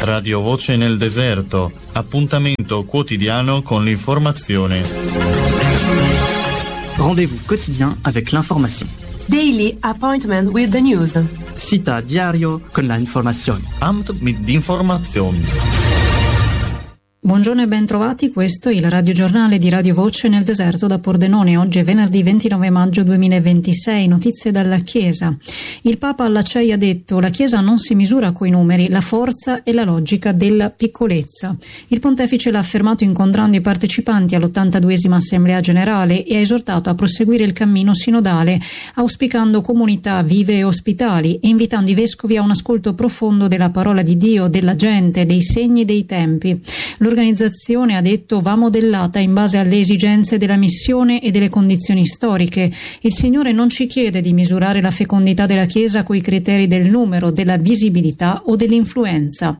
Radio Voce nel deserto, appuntamento quotidiano con l'informazione. Rendez-vous quotidien avec l'information. Daily appointment with the news. Cita diario con la informazione. Amt mit informazioni. Buongiorno e ben trovati, questo è il radiogiornale di Radio Voce nel deserto da Pordenone. Oggi è venerdì 29 maggio 2026, notizie dalla Chiesa. Il Papa alla CEI ha detto: la Chiesa non si misura coi numeri, la forza e la logica della piccolezza. Il Pontefice l'ha affermato incontrando i partecipanti all'82esima Assemblea Generale e ha esortato a proseguire il cammino sinodale, auspicando comunità vive e ospitali e invitando i vescovi a un ascolto profondo della parola di Dio, della gente, dei segni dei tempi. L'organizzazione, ha detto, va modellata in base alle esigenze della missione e delle condizioni storiche. Il Signore non ci chiede di misurare la fecondità della Chiesa coi criteri del numero, della visibilità o dell'influenza.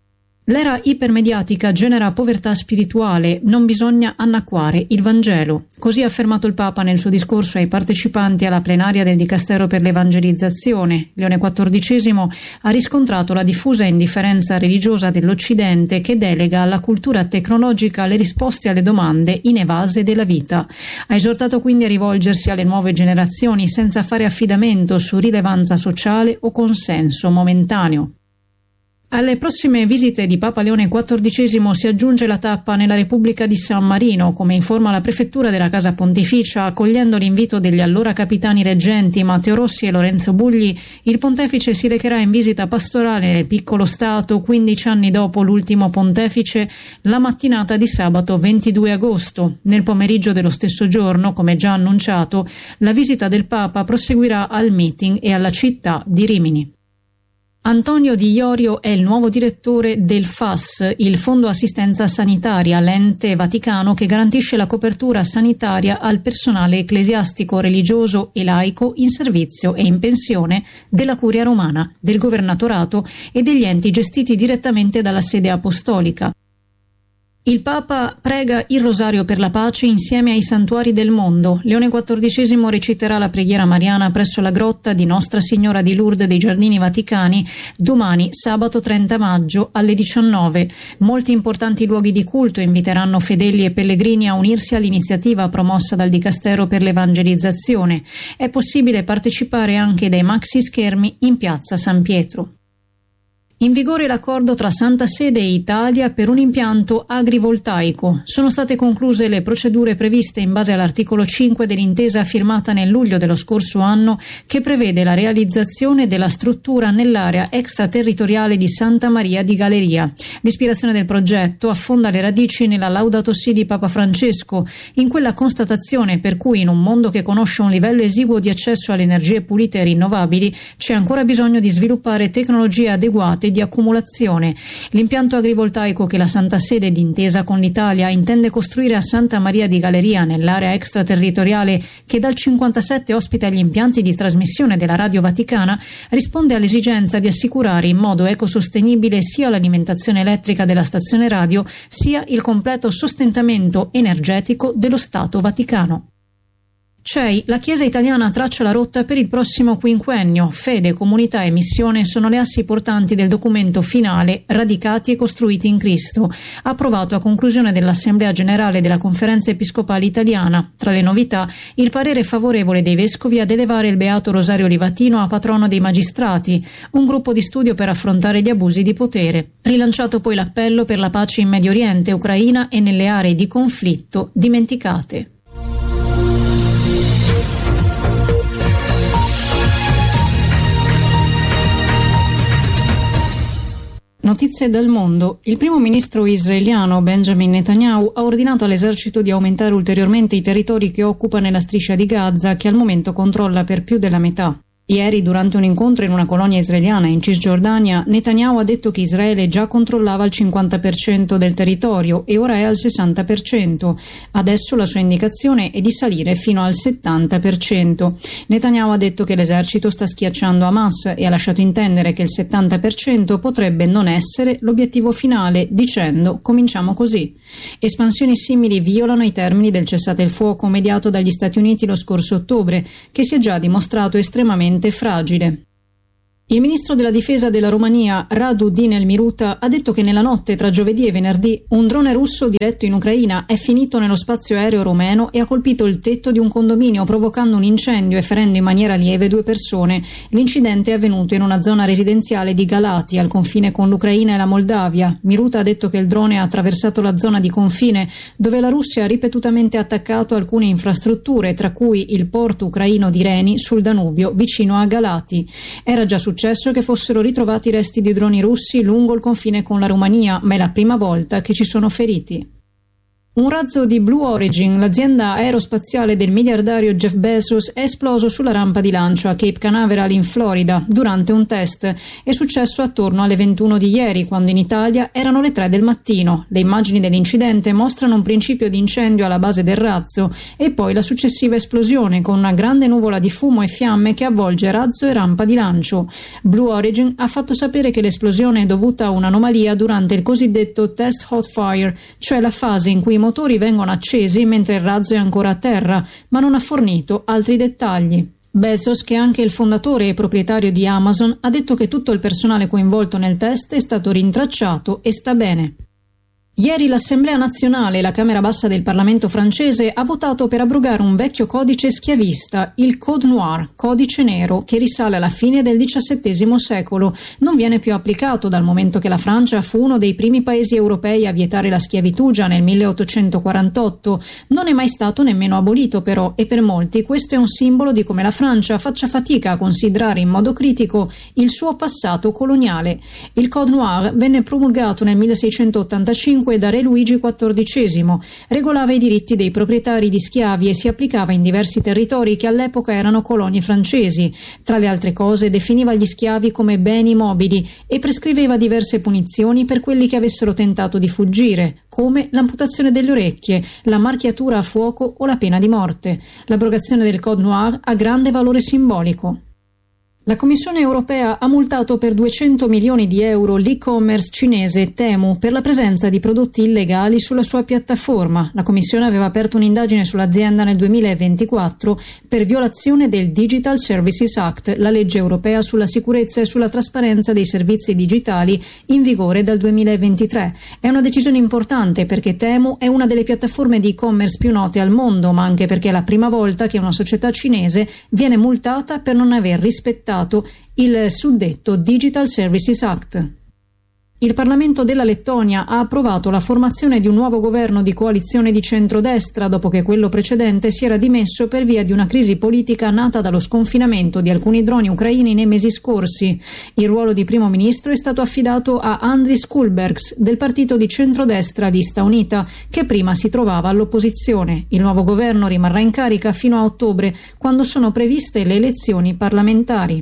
L'era ipermediatica genera povertà spirituale, non bisogna annacquare il Vangelo. Così ha affermato il Papa nel suo discorso ai partecipanti alla plenaria del Dicastero per l'Evangelizzazione. Leone XIV ha riscontrato la diffusa indifferenza religiosa dell'Occidente che delega alla cultura tecnologica le risposte alle domande inevase della vita. Ha esortato quindi a rivolgersi alle nuove generazioni senza fare affidamento su rilevanza sociale o consenso momentaneo. Alle prossime visite di Papa Leone XIV si aggiunge la tappa nella Repubblica di San Marino, come informa la prefettura della Casa Pontificia. Accogliendo l'invito degli allora capitani reggenti Matteo Rossi e Lorenzo Bugli, il pontefice si recherà in visita pastorale nel piccolo stato 15 anni dopo l'ultimo pontefice, la mattinata di sabato 22 agosto. Nel pomeriggio dello stesso giorno, come già annunciato, la visita del Papa proseguirà al meeting e alla città di Rimini. Antonio Di Iorio è il nuovo direttore del FAS, il Fondo Assistenza Sanitaria, l'ente vaticano che garantisce la copertura sanitaria al personale ecclesiastico, religioso e laico in servizio e in pensione della Curia Romana, del Governatorato e degli enti gestiti direttamente dalla sede apostolica. Il Papa prega il rosario per la pace insieme ai santuari del mondo. Leone XIV reciterà la preghiera mariana presso la grotta di Nostra Signora di Lourdes dei Giardini Vaticani domani, sabato 30 maggio, alle 19. Molti importanti luoghi di culto inviteranno fedeli e pellegrini a unirsi all'iniziativa promossa dal Dicastero per l'Evangelizzazione. È possibile partecipare anche dai maxi schermi in piazza San Pietro. In vigore l'accordo tra Santa Sede e Italia per un impianto agrivoltaico. Sono state concluse le procedure previste in base all'articolo 5 dell'intesa firmata nel luglio dello scorso anno, che prevede la realizzazione della struttura nell'area extraterritoriale di Santa Maria di Galeria. L'ispirazione del progetto affonda le radici nella Laudato Si di Papa Francesco, in quella constatazione per cui in un mondo che conosce un livello esiguo di accesso alle energie pulite e rinnovabili c'è ancora bisogno di sviluppare tecnologie adeguate di accumulazione. L'impianto agrivoltaico che la Santa Sede, d'intesa con l'Italia, intende costruire a Santa Maria di Galeria, nell'area extraterritoriale che dal 1957 ospita gli impianti di trasmissione della Radio Vaticana, risponde all'esigenza di assicurare in modo ecosostenibile sia l'alimentazione elettrica della stazione radio sia il completo sostentamento energetico dello Stato Vaticano. CEI, la Chiesa italiana traccia la rotta per il prossimo quinquennio. Fede, comunità e missione sono le assi portanti del documento finale Radicati e costruiti in Cristo, approvato a conclusione dell'Assemblea Generale della Conferenza Episcopale Italiana. Tra le novità, il parere favorevole dei vescovi ad elevare il Beato Rosario Livatino a patrono dei magistrati, un gruppo di studio per affrontare gli abusi di potere. Rilanciato poi l'appello per la pace in Medio Oriente, Ucraina e nelle aree di conflitto dimenticate. Notizie dal mondo. Il primo ministro israeliano Benjamin Netanyahu ha ordinato all'esercito di aumentare ulteriormente i territori che occupa nella striscia di Gaza, che al momento controlla per più della metà. Ieri, durante un incontro in una colonia israeliana in Cisgiordania, Netanyahu ha detto che Israele già controllava il 50% del territorio e ora è al 60%. Adesso la sua indicazione è di salire fino al 70%. Netanyahu ha detto che l'esercito sta schiacciando Hamas e ha lasciato intendere che il 70% potrebbe non essere l'obiettivo finale, dicendo: cominciamo così. Espansioni simili violano i termini del cessate il fuoco mediato dagli Stati Uniti lo scorso ottobre, che si è già dimostrato estremamente fragile. Il ministro della difesa della Romania, Radu Dinel Miruta, ha detto che nella notte tra giovedì e venerdì un drone russo diretto in Ucraina è finito nello spazio aereo rumeno e ha colpito il tetto di un condominio, provocando un incendio e ferendo in maniera lieve 2 persone. L'incidente è avvenuto in una zona residenziale di Galati, al confine con l'Ucraina e la Moldavia. Miruta ha detto che il drone ha attraversato la zona di confine, dove la Russia ha ripetutamente attaccato alcune infrastrutture, tra cui il porto ucraino di Reni sul Danubio, vicino a Galati. Era già successo che fossero ritrovati resti di droni russi lungo il confine con la Romania, ma è la prima volta che ci sono feriti. Un razzo di Blue Origin, l'azienda aerospaziale del miliardario Jeff Bezos, è esploso sulla rampa di lancio a Cape Canaveral in Florida durante un test. È successo attorno alle 21 di ieri, quando in Italia erano le 3 del mattino. Le immagini dell'incidente mostrano un principio di incendio alla base del razzo e poi la successiva esplosione con una grande nuvola di fumo e fiamme che avvolge razzo e rampa di lancio. Blue Origin ha fatto sapere che l'esplosione è dovuta a un'anomalia durante il cosiddetto test hot fire, cioè la fase in cui i motori vengono accesi mentre il razzo è ancora a terra, ma non ha fornito altri dettagli. Bezos, che è anche il fondatore e proprietario di Amazon, ha detto che tutto il personale coinvolto nel test è stato rintracciato e sta bene. Ieri l'Assemblea nazionale e la Camera bassa del Parlamento francese ha votato per abrogare un vecchio codice schiavista, il Code Noir, codice nero, che risale alla fine del XVII secolo. Non viene più applicato dal momento che la Francia fu uno dei primi paesi europei a vietare la schiavitù già nel 1848. Non è mai stato nemmeno abolito però, e per molti questo è un simbolo di come la Francia faccia fatica a considerare in modo critico il suo passato coloniale. Il Code Noir venne promulgato nel 1685 da Re Luigi XIV, regolava i diritti dei proprietari di schiavi e si applicava in diversi territori che all'epoca erano colonie francesi. Tra le altre cose definiva gli schiavi come beni mobili e prescriveva diverse punizioni per quelli che avessero tentato di fuggire, come l'amputazione delle orecchie, la marchiatura a fuoco o la pena di morte. L'abrogazione del Code Noir ha grande valore simbolico. La Commissione europea ha multato per 200 milioni di euro l'e-commerce cinese Temu per la presenza di prodotti illegali sulla sua piattaforma. La Commissione aveva aperto un'indagine sull'azienda nel 2024 per violazione del Digital Services Act, la legge europea sulla sicurezza e sulla trasparenza dei servizi digitali in vigore dal 2023. È una decisione importante perché Temu è una delle piattaforme di e-commerce più note al mondo, ma anche perché è la prima volta che una società cinese viene multata per non aver rispettato il suddetto Digital Services Act. Il Parlamento della Lettonia ha approvato la formazione di un nuovo governo di coalizione di centrodestra dopo che quello precedente si era dimesso per via di una crisi politica nata dallo sconfinamento di alcuni droni ucraini nei mesi scorsi. Il ruolo di primo ministro è stato affidato a Andris Kulbergs del partito di centrodestra Lista Unita, che prima si trovava all'opposizione. Il nuovo governo rimarrà in carica fino a ottobre, quando sono previste le elezioni parlamentari.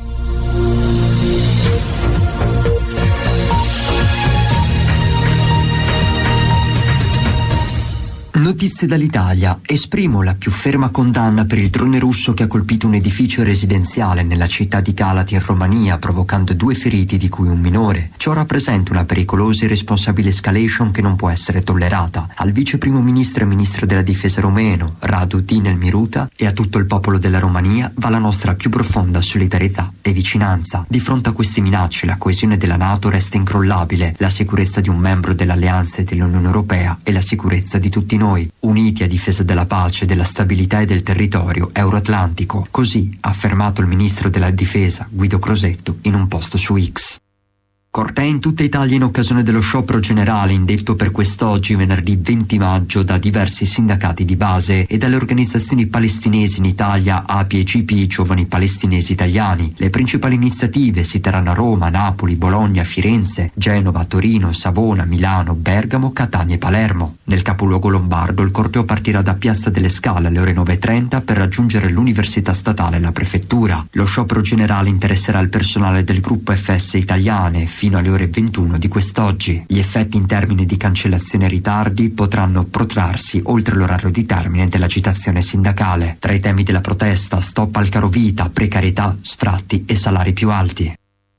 Notizie dall'Italia. Esprimo la più ferma condanna per il drone russo che ha colpito un edificio residenziale nella città di Galati in Romania, provocando 2 feriti di cui un minore. Ciò rappresenta una pericolosa e irresponsabile escalation che non può essere tollerata. Al vice primo ministro e ministro della difesa romeno, Radu Dinel Miruta, e a tutto il popolo della Romania va la nostra più profonda solidarietà e vicinanza. Di fronte a queste minacce la coesione della NATO resta incrollabile, la sicurezza di un membro dell'Alleanza e dell'Unione Europea e la sicurezza di tutti noi, uniti a difesa della pace, della stabilità e del territorio euroatlantico. Così ha affermato il ministro della difesa Guido Crosetto in un post su X. Cortei in tutta Italia in occasione dello sciopero generale indetto per quest'oggi, venerdì 20 maggio, da diversi sindacati di base e dalle organizzazioni palestinesi in Italia, API e GP, Giovani Palestinesi Italiani. Le principali iniziative si terranno a Roma, Napoli, Bologna, Firenze, Genova, Torino, Savona, Milano, Bergamo, Catania e Palermo. Nel capoluogo lombardo il corteo partirà da Piazza delle Scale alle ore 9:30 per raggiungere l'Università Statale e la Prefettura. Lo sciopero generale interesserà il personale del gruppo FS Italiane fino alle ore 21 di quest'oggi. Gli effetti in termini di cancellazione e ritardi potranno protrarsi oltre l'orario di termine dell'agitazione sindacale. Tra i temi della protesta, stop al carovita, precarietà, sfratti e salari più alti.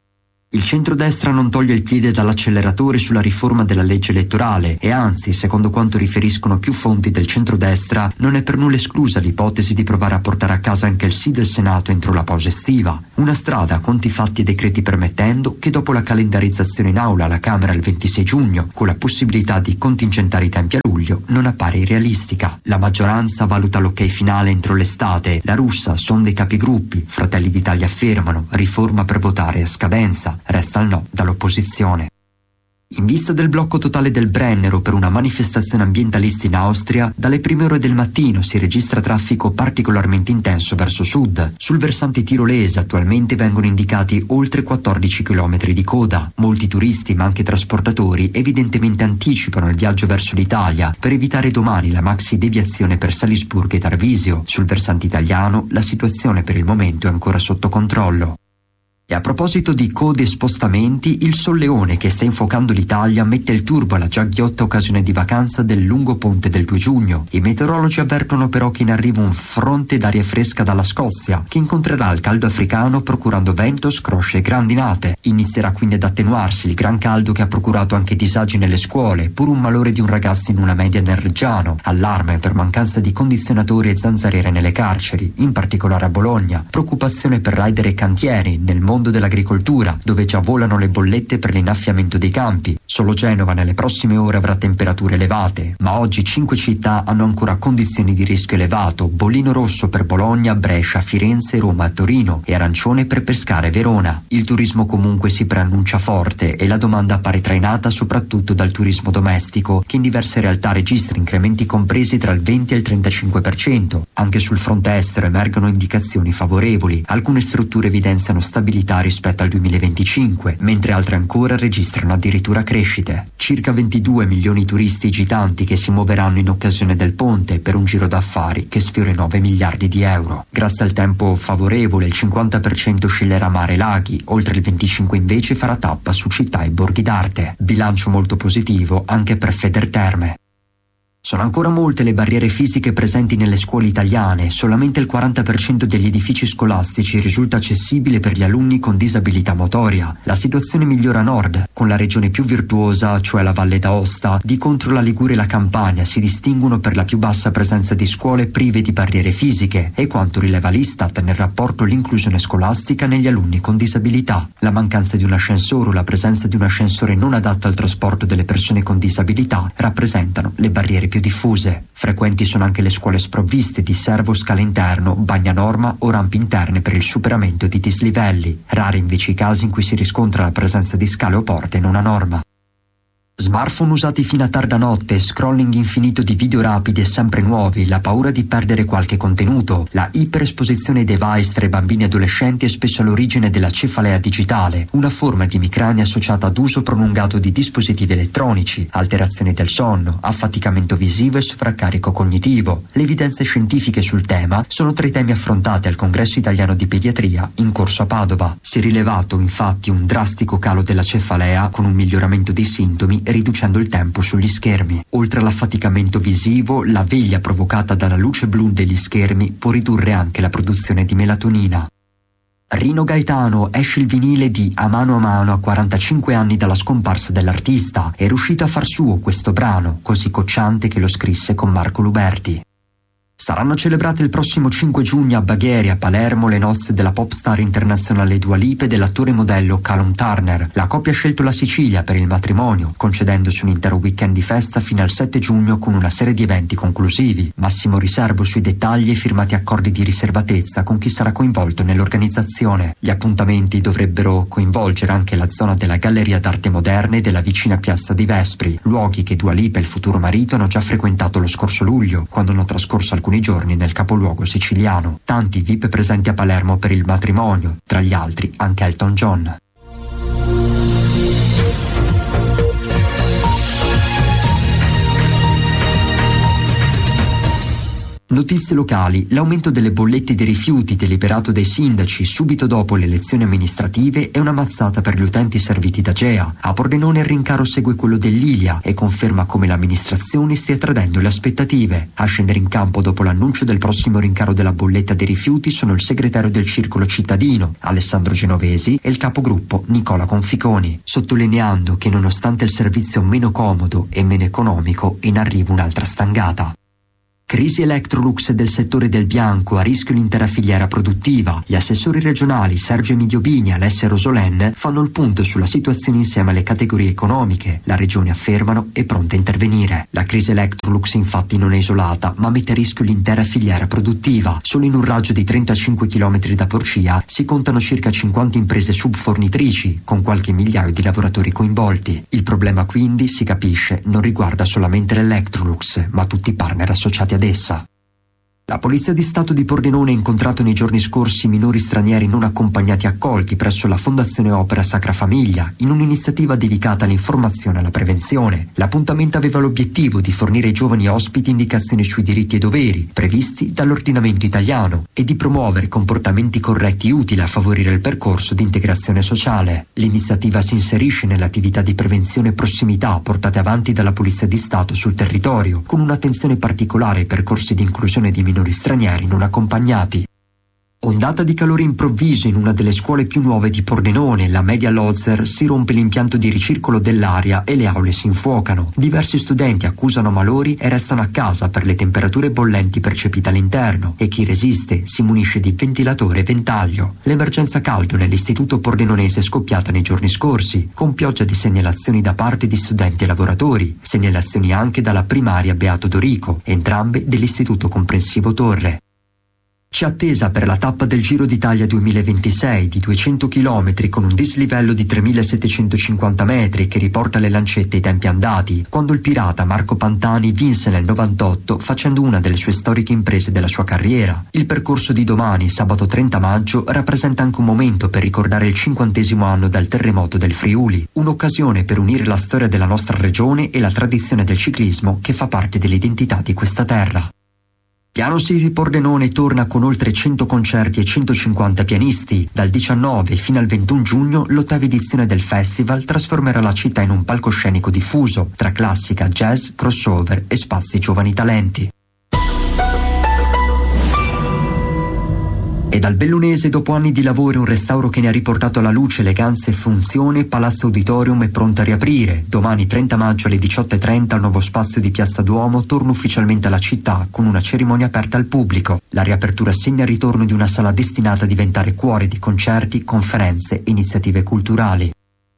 Il centrodestra non toglie il piede dall'acceleratore sulla riforma della legge elettorale e anzi, secondo quanto riferiscono più fonti del centrodestra, non è per nulla esclusa l'ipotesi di provare a portare a casa anche il sì del Senato entro la pausa estiva. Una strada, conti fatti e decreti permettendo, che dopo la calendarizzazione in aula alla Camera il 26 giugno, con la possibilità di contingentare i tempi a luglio, non appare irrealistica. La maggioranza valuta l'ok finale entro l'estate, la russa sonda i capigruppi, Fratelli d'Italia affermano, riforma per votare a scadenza. Resta il no dall'opposizione. In vista del blocco totale del Brennero per una manifestazione ambientalista in Austria, dalle prime ore del mattino si registra traffico particolarmente intenso verso sud. Sul versante tirolese attualmente vengono indicati oltre 14 km di coda. Molti turisti ma anche trasportatori evidentemente anticipano il viaggio verso l'Italia per evitare domani la maxi deviazione per Salisburgo e Tarvisio. Sul versante italiano la situazione per il momento è ancora sotto controllo. E a proposito di code e spostamenti, il solleone che sta infuocando l'Italia mette il turbo alla già ghiotta occasione di vacanza del lungo ponte del 2 giugno. I meteorologi avvertono però che in arrivo un fronte d'aria fresca dalla Scozia, che incontrerà il caldo africano procurando vento, scrosce e grandinate. Inizierà quindi ad attenuarsi il gran caldo che ha procurato anche disagi nelle scuole, pur un malore di un ragazzo in una media nel Reggiano, allarme per mancanza di condizionatori e zanzariere nelle carceri, in particolare a Bologna, preoccupazione per rider e cantieri nel mondo dell'agricoltura, dove già volano le bollette per l'innaffiamento dei campi. Solo Genova nelle prossime ore avrà temperature elevate, ma oggi 5 città hanno ancora condizioni di rischio elevato: bollino rosso per Bologna, Brescia, Firenze, Roma e Torino e arancione per Pescara e Verona. Il turismo comunque si preannuncia forte e la domanda appare trainata soprattutto dal turismo domestico, che in diverse realtà registra incrementi compresi tra il 20 e il 35%. Anche sul fronte estero emergono indicazioni favorevoli. Alcune strutture evidenziano stabilità rispetto al 2025, mentre altre ancora registrano addirittura crescite. Circa 22 milioni di turisti gitanti che si muoveranno in occasione del ponte per un giro d'affari che sfiora i 9 miliardi di euro. Grazie al tempo favorevole il 50% sceglierà mare e laghi, oltre il 25% invece farà tappa su città e borghi d'arte. Bilancio molto positivo anche per Federterme. Sono ancora molte le barriere fisiche presenti nelle scuole italiane, solamente il 40% degli edifici scolastici risulta accessibile per gli alunni con disabilità motoria. La situazione migliora a nord, con la regione più virtuosa, cioè la Valle d'Aosta. Di contro la Liguria e la Campania si distinguono per la più bassa presenza di scuole prive di barriere fisiche e quanto rileva l'Istat nel rapporto l'inclusione scolastica negli alunni con disabilità. La mancanza di un ascensore o la presenza di un ascensore non adatto al trasporto delle persone con disabilità rappresentano le barriere più diffuse. Frequenti sono anche le scuole sprovviste di servo scala interno, bagna norma o rampe interne per il superamento di dislivelli. Rari invece i casi in cui si riscontra la presenza di scale o porte non a norma. Smartphone usati fino a tarda notte, scrolling infinito di video rapidi e sempre nuovi, la paura di perdere qualche contenuto, la iperesposizione ai device tra i bambini e adolescenti è spesso all'origine della cefalea digitale, una forma di emicrania associata ad uso prolungato di dispositivi elettronici, alterazioni del sonno, affaticamento visivo e sovraccarico cognitivo. Le evidenze scientifiche sul tema sono tra i temi affrontati al Congresso Italiano di Pediatria in corso a Padova. Si è rilevato infatti un drastico calo della cefalea con un miglioramento dei sintomi riducendo il tempo sugli schermi. Oltre all'affaticamento visivo, la veglia provocata dalla luce blu degli schermi può ridurre anche la produzione di melatonina. Rino Gaetano esce il vinile di A mano a 45 anni dalla scomparsa dell'artista. È riuscito a far suo questo brano, così cocciante che lo scrisse con Marco Luberti. Saranno celebrate il prossimo 5 giugno a Bagheri, a Palermo, le nozze della pop star internazionale Dua Lipa e dell'attore modello Callum Turner. La coppia ha scelto la Sicilia per il matrimonio, concedendosi un intero weekend di festa fino al 7 giugno con una serie di eventi conclusivi. Massimo riservo sui dettagli e firmati accordi di riservatezza con chi sarà coinvolto nell'organizzazione. Gli appuntamenti dovrebbero coinvolgere anche la zona della Galleria d'Arte Moderne e della vicina Piazza dei Vespri, luoghi che Dua Lipa e il futuro marito hanno già frequentato lo scorso luglio, quando hanno trascorso alcuni giorni nel capoluogo siciliano. Tanti VIP presenti a Palermo per il matrimonio, tra gli altri anche Elton John. Notizie locali: l'aumento delle bollette dei rifiuti deliberato dai sindaci subito dopo le elezioni amministrative è una mazzata per gli utenti serviti da Gea. A Pordenone il rincaro segue quello dell'Ilia e conferma come l'amministrazione stia tradendo le aspettative. A scendere in campo dopo l'annuncio del prossimo rincaro della bolletta dei rifiuti sono il segretario del Circolo Cittadino, Alessandro Genovesi, e il capogruppo Nicola Conficoni, sottolineando che nonostante il servizio meno comodo e meno economico, in arrivo un'altra stangata. Crisi Electrolux del settore del bianco, a rischio l'intera filiera produttiva. Gli assessori regionali Sergio Emidiobini e Alessia Rosolen fanno il punto sulla situazione insieme alle categorie economiche. La regione, affermano, è pronta a intervenire. La crisi Electrolux infatti non è isolata, ma mette a rischio l'intera filiera produttiva. Solo in un raggio di 35 km da Porcia si contano circa 50 imprese subfornitrici, con qualche migliaio di lavoratori coinvolti. Il problema quindi, si capisce, non riguarda solamente l'Electrolux, ma tutti i partner associati ad essa. La Polizia di Stato di Pordenone ha incontrato nei giorni scorsi minori stranieri non accompagnati accolti presso la Fondazione Opera Sacra Famiglia, in un'iniziativa dedicata all'informazione e alla prevenzione. L'appuntamento aveva l'obiettivo di fornire ai giovani ospiti indicazioni sui diritti e doveri previsti dall'ordinamento italiano e di promuovere comportamenti corretti utili a favorire il percorso di integrazione sociale. L'iniziativa si inserisce nelle attività di prevenzione e prossimità portate avanti dalla Polizia di Stato sul territorio, con un'attenzione particolare ai percorsi di inclusione di minori stranieri non accompagnati. Ondata di calore improvviso in una delle scuole più nuove di Pordenone, la Media Lotzer, si rompe l'impianto di ricircolo dell'aria e le aule si infuocano. Diversi studenti accusano malori e restano a casa per le temperature bollenti percepite all'interno e chi resiste si munisce di ventilatore e ventaglio. L'emergenza caldo nell'istituto pordenonese è scoppiata nei giorni scorsi, con pioggia di segnalazioni da parte di studenti e lavoratori, segnalazioni anche dalla primaria Beato Dorico, entrambe dell'istituto comprensivo Torre. C'è attesa per la tappa del Giro d'Italia 2026 di 200 km con un dislivello di 3.750 metri che riporta le lancette ai tempi andati, quando il pirata Marco Pantani vinse nel 98 facendo una delle sue storiche imprese della sua carriera. Il percorso di domani, sabato 30 maggio, rappresenta anche un momento per ricordare il 50° anno dal terremoto del Friuli, un'occasione per unire la storia della nostra regione e la tradizione del ciclismo che fa parte dell'identità di questa terra. Piano City Pordenone torna con oltre 100 concerti e 150 pianisti. Dal 19 fino al 21 giugno l'8ª edizione del festival trasformerà la città in un palcoscenico diffuso tra classica, jazz, crossover e spazi giovani talenti. E dal Bellunese, dopo anni di lavoro e un restauro che ne ha riportato alla luce eleganza e funzione, Palazzo Auditorium è pronto a riaprire. Domani 30 maggio alle 18:30 al nuovo spazio di Piazza Duomo torna ufficialmente alla città con una cerimonia aperta al pubblico. La riapertura segna il ritorno di una sala destinata a diventare cuore di concerti, conferenze e iniziative culturali.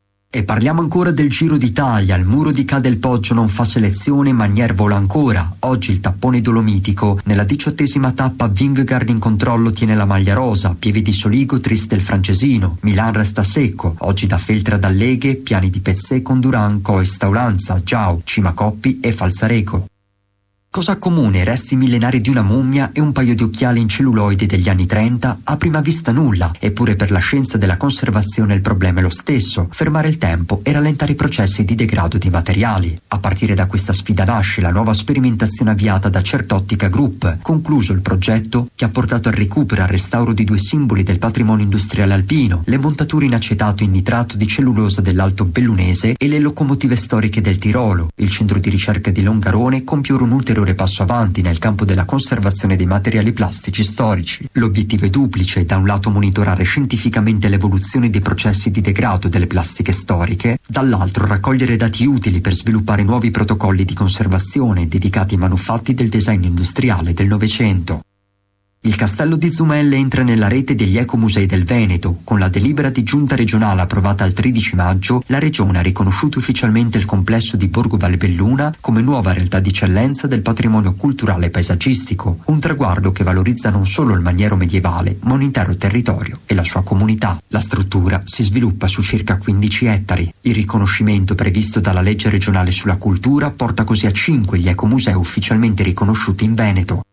E parliamo ancora del Giro d'Italia. Il Muro di Ca del Poggio non fa selezione, Magnier vola ancora. Oggi il tappone dolomitico. Nella 18ª tappa Vingegaard in controllo tiene la maglia rosa, Pieve di Soligo triste il francesino, Milan resta secco. Oggi da Feltre ad Alleghe, piani di Pezzè con Duran, Coesta, Ulanza, Giau, Cimacoppi e Falzareco. Cosa accomuna i resti millenari di una mummia e un paio di occhiali in celluloide degli anni 30? A prima vista nulla, eppure per la scienza della conservazione il problema è lo stesso: fermare il tempo e rallentare i processi di degrado di materiali. A partire da questa sfida nasce la nuova sperimentazione avviata da Certottica Group, concluso il progetto che ha portato al recupero e al restauro di 2 simboli del patrimonio industriale alpino, le montature in acetato e in nitrato di cellulosa dell'Alto Bellunese e le locomotive storiche del Tirolo. Il centro di ricerca di Longarone compie ora un ulteriore passo avanti nel campo della conservazione dei materiali plastici storici. L'obiettivo è duplice: da un lato monitorare scientificamente l'evoluzione dei processi di degrado delle plastiche storiche, dall'altro raccogliere dati utili per sviluppare nuovi protocolli di conservazione dedicati ai manufatti del design industriale del Novecento. Il Castello di Zumelle entra nella rete degli ecomusei del Veneto. Con la delibera di giunta regionale approvata il 13 maggio, la regione ha riconosciuto ufficialmente il complesso di Borgo Valbelluna come nuova realtà di eccellenza del patrimonio culturale e paesaggistico, un traguardo che valorizza non solo il maniero medievale, ma un intero territorio e la sua comunità. La struttura si sviluppa su circa 15 ettari. Il riconoscimento previsto dalla legge regionale sulla cultura porta così a 5 gli ecomusei ufficialmente riconosciuti in Veneto.